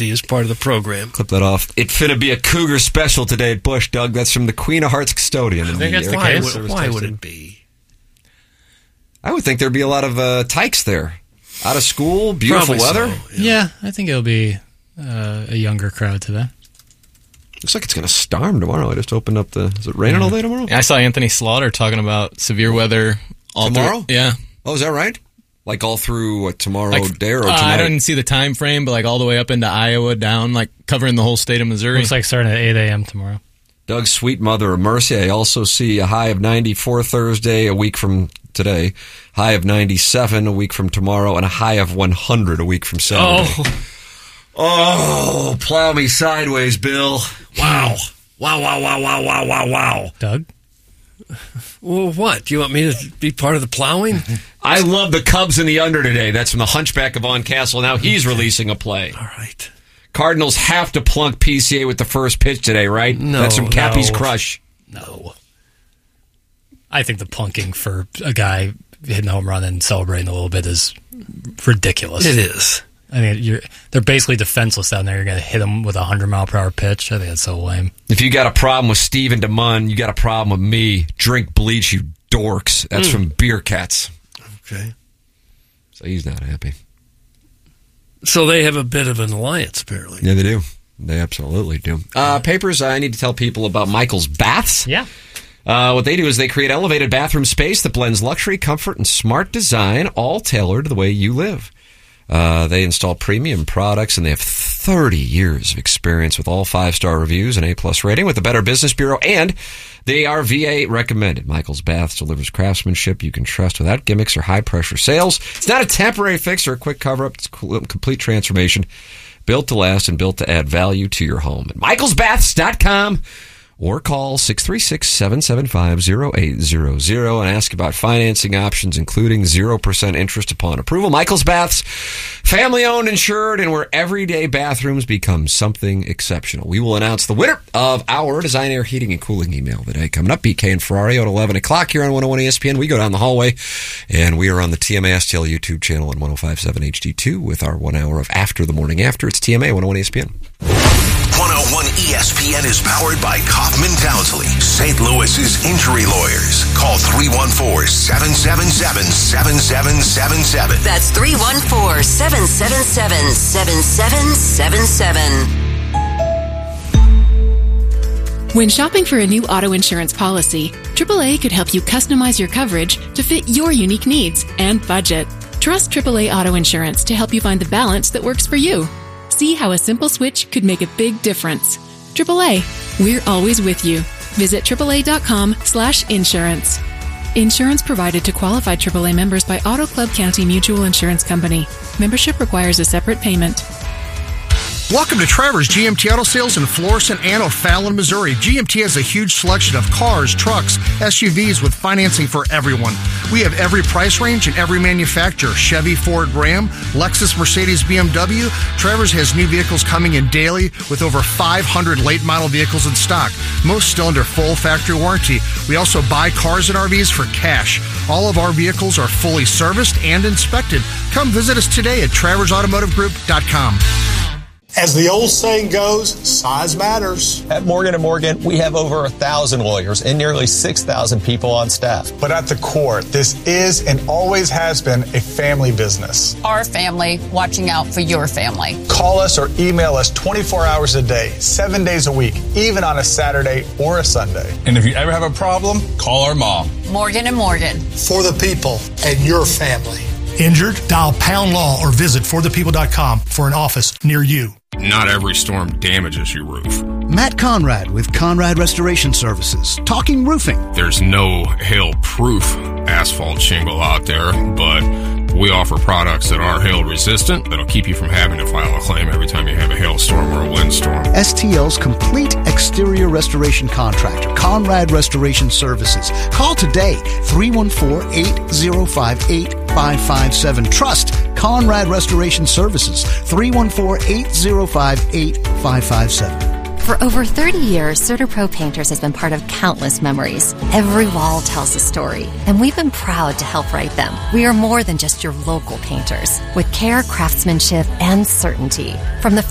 activity as part of the program. Clip that off. It finna be a Cougar special today at Busch, Doug. That's from the Queen of Hearts custodian. Why would it be? I would think there'd be a lot of tykes there. Out of school, beautiful weather. So, yeah, I think it'll be a younger crowd today. Looks like it's going to storm tomorrow. I just opened up Is it raining all day tomorrow? I saw Anthony Slaughter talking about severe weather all tomorrow. Yeah. Oh, is that right? Like all through tomorrow day or tonight? I didn't see the time frame, but like all the way up into Iowa, down, like covering the whole state of Missouri. Looks like starting at 8 a.m. tomorrow. Doug's sweet mother of mercy. I also see a high of 94 Thursday, a week from today, high of 97 a week from tomorrow, and a high of 100 a week from Saturday. Oh, plow me sideways, Bill. Wow. Wow. Doug? Well, what? Do you want me to be part of the plowing? I love the Cubs in the under today. That's from the Hunchback of Von Castle. Now he's releasing a play. All right. Cardinals have to plunk PCA with the first pitch today, right? No. That's from Cappy's Crush. No. I think the plunking for a guy hitting a home run and celebrating a little bit is ridiculous. It is. I mean, they're basically defenseless down there. You're going to hit them with a 100-mile-per-hour pitch. I think that's so lame. If you got a problem with Steven DeMunn, you got a problem with me. Drink bleach, you dorks. That's from Beer Cats. Okay. So he's not happy. So they have a bit of an alliance, apparently. Yeah, they do. They absolutely do. Papers, I need to tell people about Michael's Baths. Yeah. What they do is they create elevated bathroom space that blends luxury, comfort, and smart design, all tailored to the way you live. They install premium products, and they have 30 years of experience with all 5-star reviews and A+ rating with the Better Business Bureau, and they are VA recommended. Michael's Baths delivers craftsmanship you can trust without gimmicks or high-pressure sales. It's not a temporary fix or a quick cover-up. It's a complete transformation, built to last and built to add value to your home. At michaelsbaths.com. Or call 636-775-0800 and ask about financing options, including 0% interest upon approval. Michael's Baths, family-owned, insured, and where everyday bathrooms become something exceptional. We will announce the winner of our Design, Air, Heating, and Cooling email today. Coming up, BK and Ferrari at 11 o'clock here on 101 ESPN. We go down the hallway, and we are on the TMA STL YouTube channel on 105.7 HD2 with our 1 hour of After the Morning After. It's TMA 101 ESPN. 101 ESPN is powered by Kaufman Townsley, St. Louis's injury lawyers. Call 314-777-7777. That's 314-777-7777. When shopping for a new auto insurance policy, AAA could help you customize your coverage to fit your unique needs and budget. Trust AAA Auto Insurance to help you find the balance that works for you. See how a simple switch could make a big difference. AAA, we're always with you. Visit AAA.com/insurance. Insurance provided to qualified AAA members by Auto Club County Mutual Insurance Company. Membership requires a separate payment. Welcome to Trevor's GMT Auto Sales in Florissant and O'Fallon, Missouri. GMT has a huge selection of cars, trucks, SUVs with financing for everyone. We have every price range and every manufacturer. Chevy, Ford, Ram, Lexus, Mercedes, BMW. Trevor's has new vehicles coming in daily with over 500 late model vehicles in stock. Most still under full factory warranty. We also buy cars and RVs for cash. All of our vehicles are fully serviced and inspected. Come visit us today at TrevorsAutomotiveGroup.com. As the old saying goes, size matters. At Morgan & Morgan, we have over 1,000 lawyers and nearly 6,000 people on staff. But at the core, this is and always has been a family business. Our family watching out for your family. Call us or email us 24 hours a day, 7 days a week, even on a Saturday or a Sunday. And if you ever have a problem, call our mom. Morgan & Morgan. For the people and your family. Injured? Dial Pound Law or visit forthepeople.com for an office near you. Not every storm damages your roof. Matt Conrad with Conrad Restoration Services. Talking roofing. There's no hail-proof asphalt shingle out there, but we offer products that are hail-resistant that'll keep you from having to file a claim every time you have a hailstorm or a windstorm. STL's complete exterior restoration contractor, Conrad Restoration Services. Call today, 314-805-8557. Trust Conrad Restoration Services, 314-805-8557. For over 30 years, CertaPro Painters has been part of countless memories. Every wall tells a story, and we've been proud to help write them. We are more than just your local painters, with care, craftsmanship, and certainty. From the